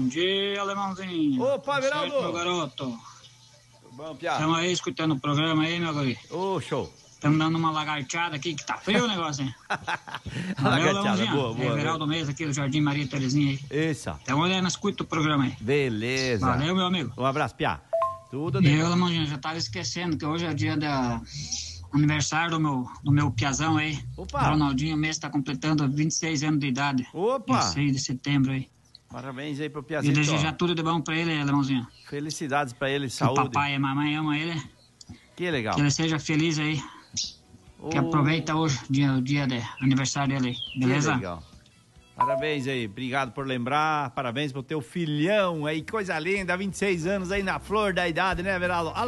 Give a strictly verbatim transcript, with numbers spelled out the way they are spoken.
dia, alemãozinho. Opa, Certo, Everaldo. meu garoto. Tudo bom, Piá? Estamos aí escutando o programa aí, meu guri. Ô, oh, show. Estamos dando uma lagarteada aqui, que tá frio o negócio, hein? Valeu, Lagarteada, Leãozinho. boa, boa. É Everaldo Mesa aqui do Jardim Maria Terezinha aí. Isso. Então, olha, nós escuta o programa aí. Beleza. Valeu, meu amigo. Um abraço, Piá. Tudo E bem. eu, Leãozinho, já tava esquecendo que hoje é o dia da... aniversário do meu, do meu piazão aí. Opa. Ronaldinho, o mês tá completando vinte e seis anos de idade. Opa. vinte e seis de setembro aí. Parabéns aí pro E Piazito. desejar tudo de bom pra ele, Leãozinho. Felicidades pra ele, Que o saúde. papai e a mamãe amam ele. Que legal. Que ele seja feliz aí. Que Oh, aproveita hoje dia, o dia de aniversário dele aí. Beleza? Que legal. Parabéns aí, obrigado por lembrar. Parabéns pro teu filhão aí, coisa linda, vinte e seis anos aí na flor da idade, né, Everaldo?